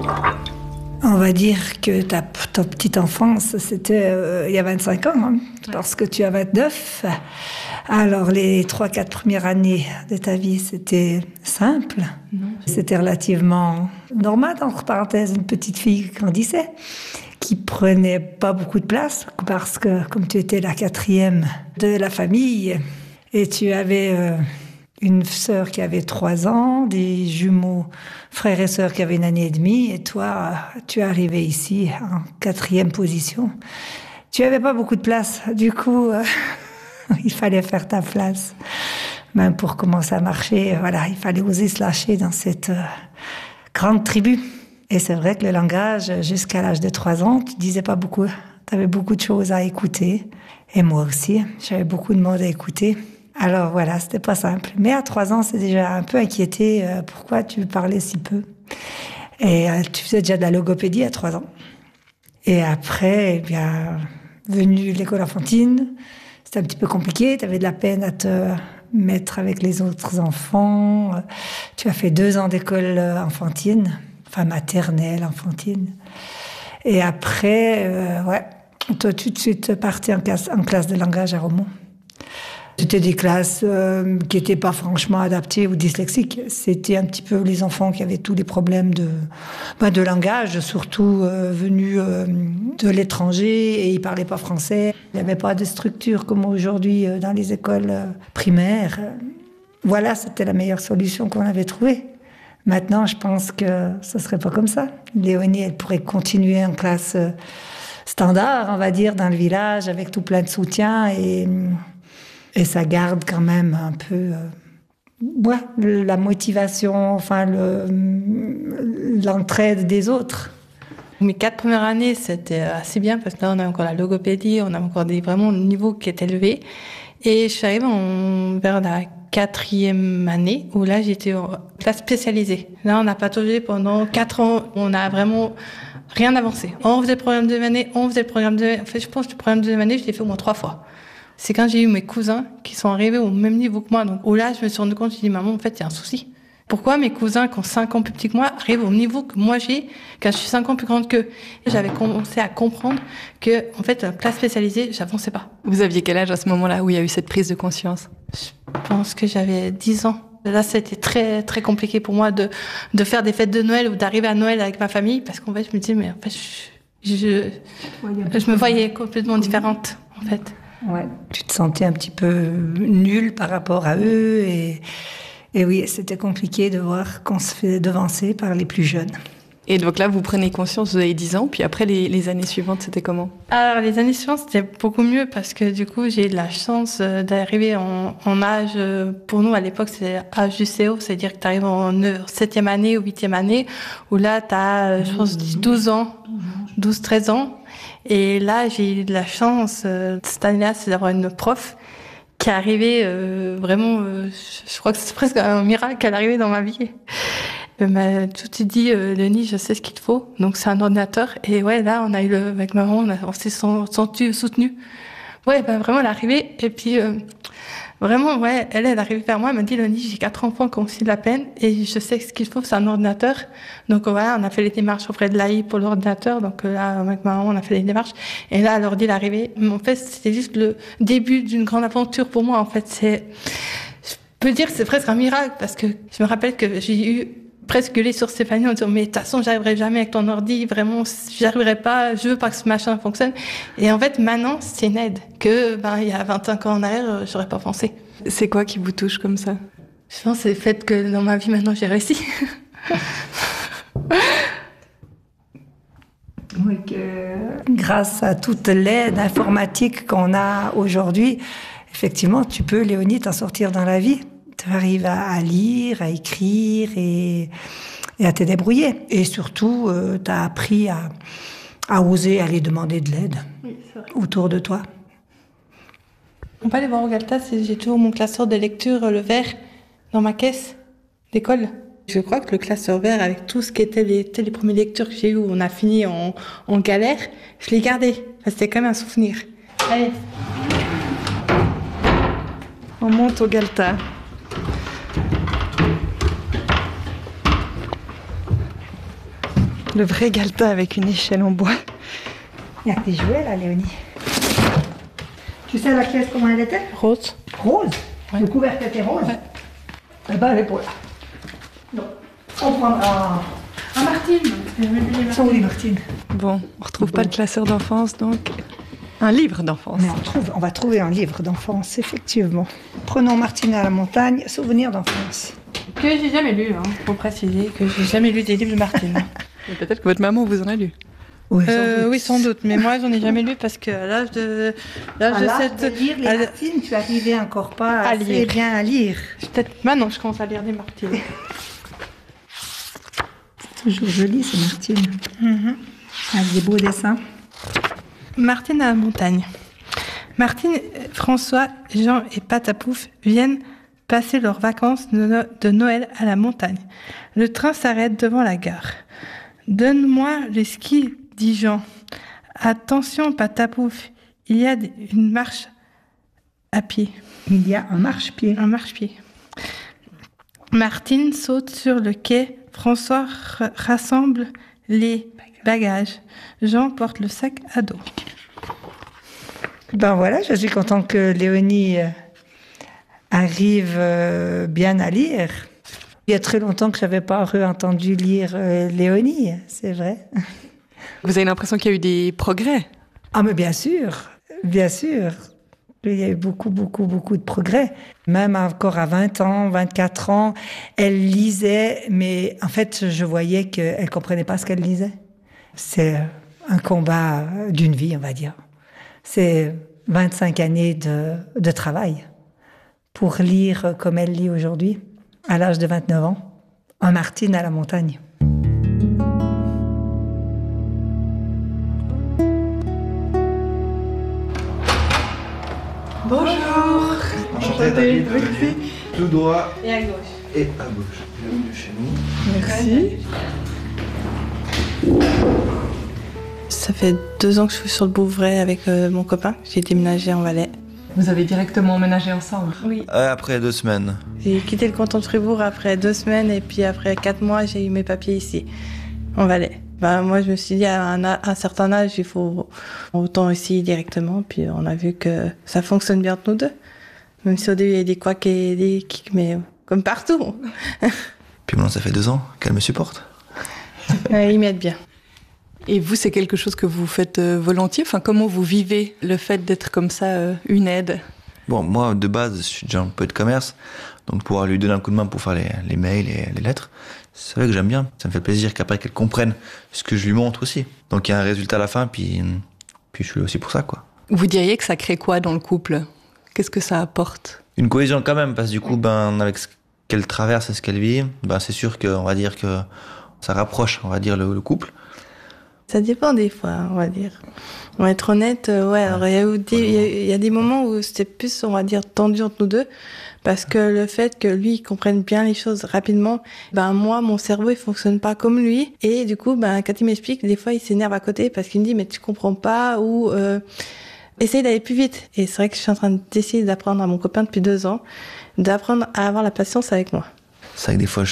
On va dire que ta petite enfance, c'était il y a 25 ans, hein, parce que tu as 29. Alors, les 3-4 premières années de ta vie, c'était simple. Non. C'était relativement normal, entre parenthèses, une petite fille qui grandissait, qui prenait pas beaucoup de place, parce que comme tu étais la 4e de la famille, et tu avais une sœur qui avait 3 ans, des jumeaux frères et sœurs qui avaient 1 année et demie, et toi, tu es arrivé ici en 4e position. Tu avais pas beaucoup de place, du coup, il fallait faire ta place. Même pour commencer à marcher, voilà, il fallait oser se lâcher dans cette grande tribu. Et c'est vrai que le langage, jusqu'à l'âge de 3 ans, tu disais pas beaucoup. Tu avais beaucoup de choses à écouter. Et moi aussi, j'avais beaucoup de monde à écouter. Alors voilà, c'était pas simple. Mais à 3 ans, c'est déjà un peu inquiété. Pourquoi tu parlais si peu? Et tu faisais déjà de la logopédie à 3 ans. Et après, eh bien, venue l'école enfantine, c'était un petit peu compliqué. Tu avais de la peine à te mettre avec les autres enfants. Tu as fait 2 ans d'école enfantine, enfin maternelle, enfantine. Et après, toi, tout de suite parti en classe de langage à Romont. C'était des classes qui n'étaient pas franchement adaptées aux dyslexiques. C'était un petit peu les enfants qui avaient tous les problèmes de langage, surtout venus de l'étranger, et ils ne parlaient pas français. Il n'y avait pas de structure comme aujourd'hui dans les écoles primaires. Voilà, c'était la meilleure solution qu'on avait trouvée. Maintenant, je pense que ce ne serait pas comme ça. Léonie, elle pourrait continuer en classe standard, on va dire, dans le village, avec tout plein de soutien, et ça garde quand même un peu la motivation, enfin l'entraide des autres. Mes 4 premières années, c'était assez bien parce que là, on a encore la logopédie, on a encore vraiment un niveau qui est élevé. Et je suis arrivée vers la 4e année où là, j'étais en classe spécialisée. Là, on a pataugé pendant 4 ans. On n'a vraiment rien avancé. On faisait le programme de deuxième année, En fait, je pense que le programme de deuxième année, je l'ai fait au moins 3 fois. C'est quand j'ai eu mes cousins qui sont arrivés au même niveau que moi. Donc, là, je me suis rendu compte, je me suis dit, maman, en fait, il y a un souci. Pourquoi mes cousins, qui ont 5 ans plus petits que moi, arrivent au niveau que moi j'ai, quand je suis 5 ans plus grande qu'eux? J'avais commencé à comprendre que, en fait, la classe spécialisée, j'avançais pas. Vous aviez quel âge à ce moment-là où il y a eu cette prise de conscience? Je pense que j'avais 10 ans. Là, c'était très, très compliqué pour moi de faire des fêtes de Noël ou d'arriver à Noël avec ma famille, parce qu'en fait, je me disais, mais en fait, je me voyais complètement différente, en fait. Ouais, tu te sentais un petit peu nulle par rapport à eux, et oui, c'était compliqué de voir qu'on se fait devancer par les plus jeunes. Et donc là, vous prenez conscience, vous avez 10 ans, puis après, les années suivantes, c'était comment? Alors, les années suivantes, c'était beaucoup mieux parce que du coup, j'ai eu de la chance d'arriver en âge, pour nous, à l'époque, c'était âge du CO, c'est-à-dire que tu arrives en 7e année ou 8e année, où là, tu as, je pense, 12 ans, 12-13 ans. Et là, j'ai eu de la chance, cette année-là, c'est d'avoir une prof qui est arrivée vraiment, je crois que c'est presque un miracle qu'elle est arrivée dans ma vie. Elle m'a tout de suite dit, Léonie, je sais ce qu'il te faut. Donc, c'est un ordinateur. Et ouais, là, on a eu avec maman, on s'est senti soutenus. Ouais, vraiment, elle est arrivée. Et puis, vraiment, ouais, elle est arrivée vers moi. Elle m'a dit, Léonie, j'ai 4 enfants qui ont aussi de la peine. Et je sais que ce qu'il faut, c'est un ordinateur. Donc, voilà, on a fait les démarches auprès de l'AI pour l'ordinateur. Donc, là, avec maman, on a fait les démarches. Et là, l'ordi est arrivé. Mais en fait, c'était juste le début d'une grande aventure pour moi. En fait, je peux dire que c'est presque un miracle parce que je me rappelle que j'ai eu presque gueulé sur Stéphanie en disant, mais de toute façon, j'arriverai jamais avec ton ordi, vraiment, j'arriverai pas, je veux pas que ce machin fonctionne. Et en fait, maintenant, c'est une aide que, il y a 25 ans en arrière, j'aurais pas pensé. C'est quoi qui vous touche comme ça? Je pense que c'est le fait que dans ma vie, maintenant, j'ai réussi. Oui, que grâce à toute l'aide informatique qu'on a aujourd'hui, effectivement, tu peux, Léonie, t'en sortir dans la vie. Tu arrives à lire, à écrire et à te débrouiller. Et surtout, tu as appris à oser aller demander de l'aide autour de toi. On peut aller voir au Galta, j'ai toujours mon classeur de lecture, le vert, dans ma caisse d'école. Je crois que le classeur vert, avec tout ce qui était les premières lectures que j'ai eues, où on a fini en galère, je l'ai gardé. C'était quand même un souvenir. Allez. On monte au Galta. Le vrai galetas avec une échelle en bois. Il y a que des jouets là, Léonie. Tu sais la caisse comment elle était? Rose. Rose. Ouais. Le couvercle était rose. Ouais. Eh ben, elle est pour là. Non. On prendra. Ah, Martine. Ça, oui, Martine. Bon, on retrouve pas le classeur d'enfance, donc un livre d'enfance. Mais on va trouver un livre d'enfance, effectivement. Prenons Martine à la montagne, souvenirs d'enfance. Que j'ai jamais lu, hein, pour préciser, que j'ai jamais lu des livres de Martine. Et peut-être que votre maman vous en a lu. Oui, Oui, sans doute. Mais moi, j'en ai jamais lu parce qu'à l'âge de de lire les Martines, tu arrivais encore pas à assez lire. bien à lire. Peut-être maintenant, je commence à lire des Martine. Toujours joli, ces Martine. Avec des beaux dessins. Martine à la montagne. Martine, François, Jean et Patapouf viennent passer leurs vacances de Noël à la montagne. Le train s'arrête devant la gare. Donne-moi le ski, dit Jean. Attention, Patapouf, il y a une marche à pied. Il y a un marchepied. Un marche-pied. Martine saute sur le quai. François rassemble les bagages. Jean porte le sac à dos. Ben voilà, je suis contente que Léonie arrive bien à lire. Il y a très longtemps que je n'avais pas entendu lire Léonie, c'est vrai. Vous avez l'impression qu'il y a eu des progrès? Ah mais bien sûr, bien sûr. Il y a eu beaucoup de progrès. Même encore à 20 ans, 24 ans, elle lisait, mais en fait, je voyais qu'elle ne comprenait pas ce qu'elle lisait. C'est un combat d'une vie, on va dire. C'est 25 années de travail pour lire comme elle lit aujourd'hui, à l'âge de 29 ans, un Martine à la montagne. Bonjour. Enchanté. Tout droit Et à gauche. et à gauche. Bienvenue chez nous. Merci. Ça fait 2 ans que je suis sur le Bouvray avec mon copain. J'ai déménagé en Valais. Vous avez directement emménagé ensemble? Oui. Après 2 semaines. J'ai quitté le canton de Fribourg après 2 semaines et puis après 4 mois, j'ai eu mes papiers ici, en Valais. Moi, je me suis dit, à un certain âge, il faut autant ici directement. Puis on a vu que ça fonctionne bien entre nous deux. Même si au début, il y a des couacs et des kicks, mais comme partout. Puis maintenant, ça fait 2 ans qu'elle me supporte. Ils m'aident bien. Et vous, c'est quelque chose que vous faites volontiers? Enfin, comment vous vivez le fait d'être comme ça, une aide? Bon, moi, de base, je suis déjà un peu de commerce. Donc, pouvoir lui donner un coup de main pour faire les mails et les lettres, c'est vrai que j'aime bien. Ça me fait plaisir qu'après qu'elle comprenne ce que je lui montre aussi. Donc, il y a un résultat à la fin, puis je suis là aussi pour ça, quoi. Vous diriez que ça crée quoi dans le couple? Qu'est-ce que ça apporte? Une cohésion quand même, parce que du coup, avec ce qu'elle traverse et ce qu'elle vit, c'est sûr qu'on va dire que ça rapproche, on va dire, le couple. Ça dépend des fois, on va dire. On va être honnête, ouais. Alors il y a des moments où c'était plus, on va dire, tendu entre nous deux, parce que le fait que lui il comprenne bien les choses rapidement, moi mon cerveau il fonctionne pas comme lui, et du coup quand il m'explique, des fois il s'énerve à côté parce qu'il me dit mais tu comprends pas, ou essaye d'aller plus vite. Et c'est vrai que je suis en train d'essayer d'apprendre à mon copain depuis 2 ans, d'apprendre à avoir la patience avec moi. C'est vrai que des fois,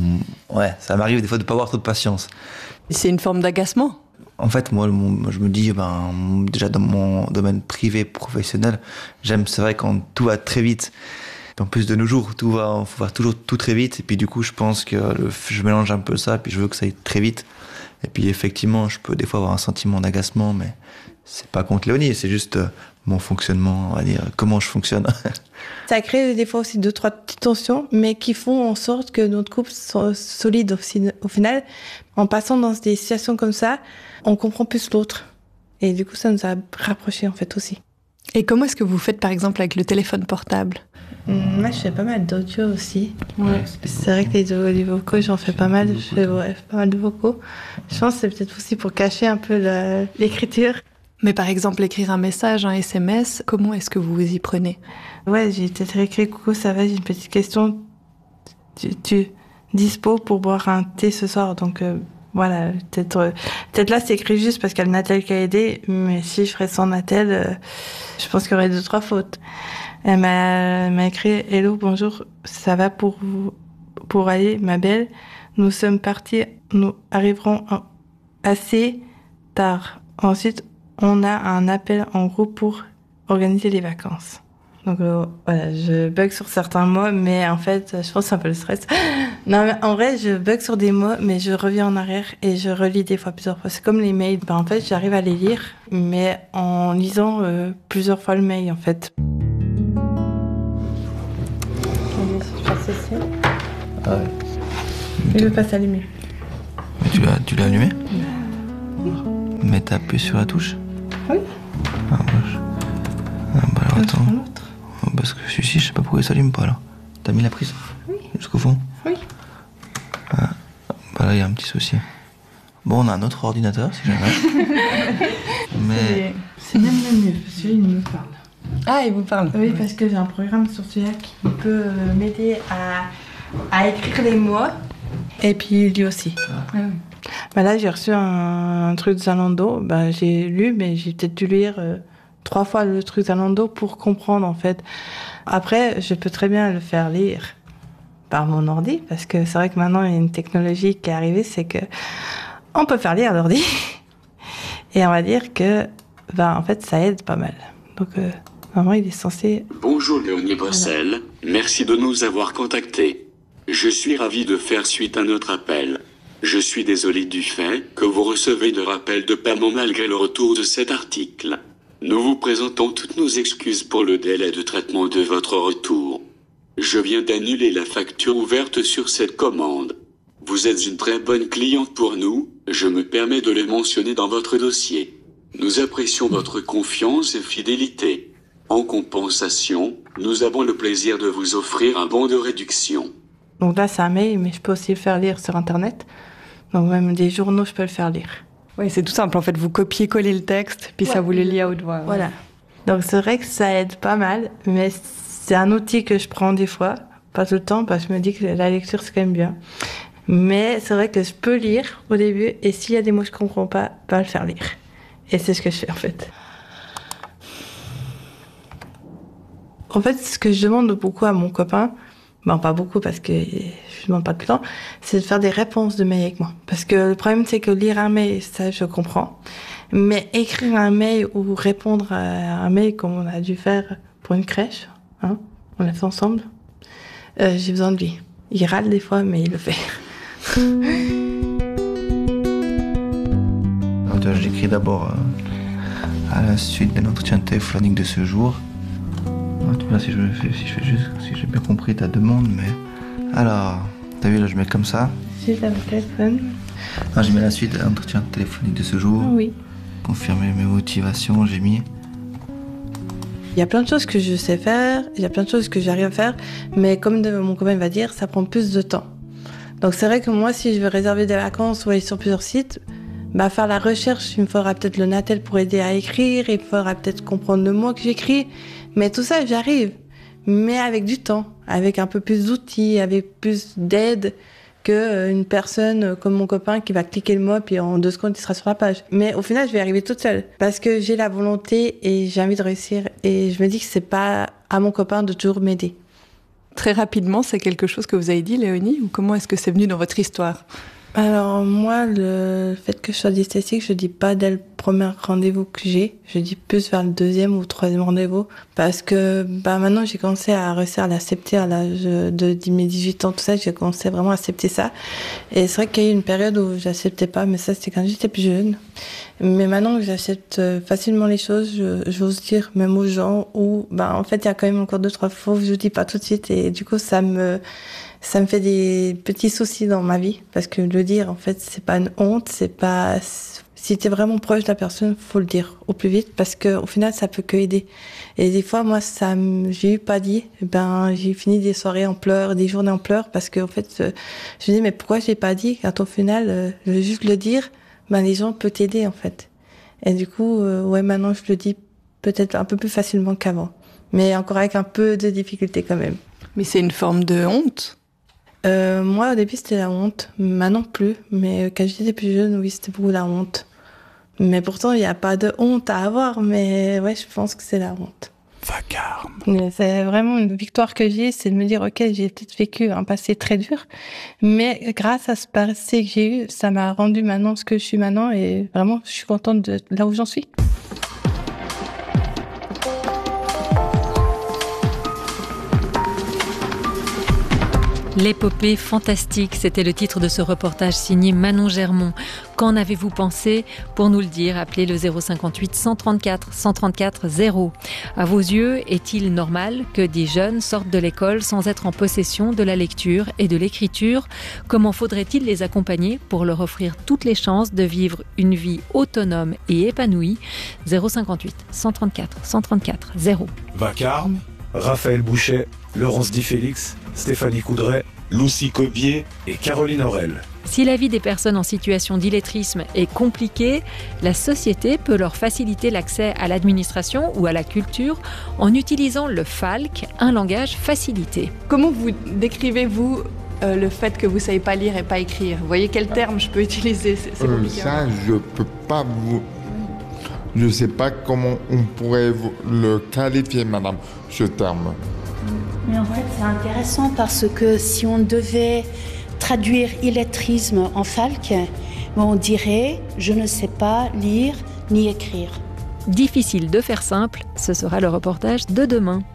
ça m'arrive des fois de pas avoir trop de patience. C'est une forme d'agacement? En fait, moi, je me dis, déjà dans mon domaine privé, professionnel, c'est vrai quand tout va très vite. En plus de nos jours, faut faire toujours tout très vite. Et puis du coup, je pense que je mélange un peu ça, puis je veux que ça aille très vite. Et puis effectivement, je peux des fois avoir un sentiment d'agacement, mais c'est pas contre Léonie, c'est juste mon fonctionnement, on va dire, comment je fonctionne. Ça crée des fois aussi 2-3 petites tensions, mais qui font en sorte que notre couple soit solide au final. En passant dans des situations comme ça, on comprend plus l'autre. Et du coup, ça nous a rapprochés en fait aussi. Et comment est-ce que vous faites par exemple avec le téléphone portable? Moi, je fais pas mal d'audio aussi. Ouais. C'est vrai que les vocaux, j'en fais pas mal. Je fais pas mal de vocaux. Je pense que c'est peut-être aussi pour cacher un peu l'écriture. Mais par exemple, écrire un message, un SMS, comment est-ce que vous vous y prenez? Ouais, j'ai peut-être écrit « Coucou, ça va, j'ai une petite question. Tu dispo pour boire un thé ce soir ?» Donc voilà, peut-être là, c'est écrit juste parce qu'il y a le Natel qui a aidé. Mais si je ferais sans Natel, je pense qu'il y aurait 2-3 fautes. Elle m'a écrit « Hello, bonjour, ça va pour aller, ma belle? Nous sommes partis, nous arriverons assez tard. Ensuite, on a un appel en groupe pour organiser les vacances. Donc voilà, je bug sur certains mots, mais en fait, je pense que c'est un peu le stress. Non, mais en vrai, je bug sur des mots, mais je reviens en arrière et je relis des fois, plusieurs fois. C'est comme les mails. En fait, j'arrive à les lire, mais en lisant plusieurs fois le mail, en fait. Je passe ici. Ah ouais. Je veux pas s'allumer. Mais tu l'as allumé? Mais t'as appuyé sur la touche? Oui. Ah, bah alors attends. Parce que celui-ci, je sais pas pourquoi il s'allume pas là. T'as mis la prise? Oui. Jusqu'au fond? Oui. Ah, bah là, il y a un petit souci. Bon, on a un autre ordinateur, si jamais. Mais... C'est même mieux, parce que celui-là, il me parle. Ah, il vous parle? Oui, parce que j'ai un programme sur celui-là qui peut m'aider à écrire les mots. Et puis lui aussi. Ah. Bah là, j'ai reçu un truc de Zalando. Bah, j'ai lu, mais j'ai peut-être dû lire 3 fois le truc Zalando pour comprendre, en fait. Après, je peux très bien le faire lire par mon ordi, parce que c'est vrai que maintenant, il y a une technologie qui est arrivée, c'est que on peut faire lire l'ordi. Et on va dire que, en fait, ça aide pas mal. Donc, normalement, il est censé... Bonjour Léonie Bossel, voilà. Merci de nous avoir contactés. Je suis ravi de faire suite à notre appel. Je suis désolé du fait que vous recevez de rappels de paiement malgré le retour de cet article. Nous vous présentons toutes nos excuses pour le délai de traitement de votre retour. Je viens d'annuler la facture ouverte sur cette commande. Vous êtes une très bonne cliente pour nous, je me permets de le mentionner dans votre dossier. Nous apprécions votre confiance et fidélité. En compensation, nous avons le plaisir de vous offrir un bon de réduction. Donc là, c'est un mail, mais je peux aussi le faire lire sur Internet. Donc même des journaux, je peux le faire lire. Oui, c'est tout simple. En fait, vous copiez-collez le texte, puis ça vous le lit à haute voix. Voilà. Donc c'est vrai que ça aide pas mal, mais c'est un outil que je prends des fois, pas tout le temps, parce que je me dis que la lecture, c'est quand même bien. Mais c'est vrai que je peux lire au début, et s'il y a des mots que je comprends pas le faire lire. Et c'est ce que je fais, en fait. En fait, ce que je demande beaucoup à mon copain, pas beaucoup parce que je demande pas tout le temps, c'est de faire des réponses de mail avec moi. Parce que le problème, c'est que lire un mail, ça, je comprends. Mais écrire un mail ou répondre à un mail comme on a dû faire pour une crèche, on l'a fait ensemble, j'ai besoin de lui. Il râle des fois, mais il le fait. Alors, j'écris d'abord à la suite de l'entretien téléphonique de ce jour. Là, si j'ai bien compris ta demande, mais... Alors, t'as vu, là, je mets comme ça. Suite à mon téléphone. Non, j'ai mis la suite de l'entretien téléphonique de ce jour. Oui. Confirmer mes motivations, j'ai mis. Il y a plein de choses que je sais faire, il y a plein de choses que j'arrive à faire, mais comme mon copain va dire, ça prend plus de temps. Donc c'est vrai que moi, si je veux réserver des vacances ou aller sur plusieurs sites, faire la recherche, il me faudra peut-être le Natel pour aider à écrire, il me faudra peut-être comprendre le mot que j'écris, mais tout ça, j'arrive. Mais avec du temps, avec un peu plus d'outils, avec plus d'aide qu'une personne comme mon copain qui va cliquer le mot puis en 2 secondes il sera sur la page. Mais au final, je vais arriver toute seule parce que j'ai la volonté et j'ai envie de réussir et je me dis que c'est pas à mon copain de toujours m'aider. Très rapidement, c'est quelque chose que vous avez dit, Léonie, ou comment est-ce que c'est venu dans votre histoire? Alors moi, le fait que je sois dyslexique, je dis pas dès le premier rendez-vous que j'ai, je dis plus vers le 2e ou 3e rendez-vous, parce que maintenant j'ai commencé à réussir à l'accepter à l'âge de mes 18 ans, tout ça, j'ai commencé vraiment à accepter ça. Et c'est vrai qu'il y a eu une période où j'acceptais pas, mais ça c'était quand j'étais plus jeune. Mais maintenant que j'accepte facilement les choses, j'ose dire même aux gens où, en fait il y a quand même encore 2-3 fois où je dis pas tout de suite et du coup ça me fait des petits soucis dans ma vie parce que le dire en fait c'est pas une honte, c'est pas, si t'es vraiment proche de la personne, faut le dire au plus vite parce que au final ça peut que aider. Et des fois moi j'ai eu pas dit, j'ai fini des soirées en pleurs, des journées en pleurs parce que en fait je me dis mais pourquoi j'ai pas dit quand au final juste le dire, les gens peuvent t'aider en fait. Et du coup maintenant je le dis peut-être un peu plus facilement qu'avant, mais encore avec un peu de difficulté quand même. Mais c'est une forme de honte? Moi, au début, c'était la honte. Maintenant, plus. Mais quand j'étais plus jeune, oui, c'était beaucoup la honte. Mais pourtant, il n'y a pas de honte à avoir. Mais ouais, je pense que c'est la honte. Vacarme. C'est vraiment une victoire que j'ai, c'est de me dire, ok, j'ai peut-être vécu un passé très dur, mais grâce à ce passé que j'ai eu, ça m'a rendu maintenant ce que je suis maintenant et vraiment, je suis contente de là où j'en suis. L'épopée fantastique, c'était le titre de ce reportage signé Manon Germont. Qu'en avez-vous pensé? Pour nous le dire, appelez le 058 134 134 0. À vos yeux, est-il normal que des jeunes sortent de l'école sans être en possession de la lecture et de l'écriture? Comment faudrait-il les accompagner pour leur offrir toutes les chances de vivre une vie autonome et épanouie? 058 134 134 0. Vacarme, Raphaël Bouchet, Laurence Di Félix, Stéphanie Coudray, Lucie Cobier et Caroline Aurel. Si la vie des personnes en situation d'illettrisme est compliquée, la société peut leur faciliter l'accès à l'administration ou à la culture en utilisant le FALC, un langage facilité. Comment vous décrivez-vous le fait que vous ne savez pas lire et pas écrire? Vous voyez quel terme je peux utiliser? C'est compliqué. Ça, je peux pas vous... Je ne sais pas comment on pourrait le qualifier, madame, ce terme. Mais en fait, c'est intéressant parce que si on devait traduire illettrisme en FALC, on dirait « je ne sais pas lire ni écrire ». Difficile de faire simple, ce sera le reportage de demain.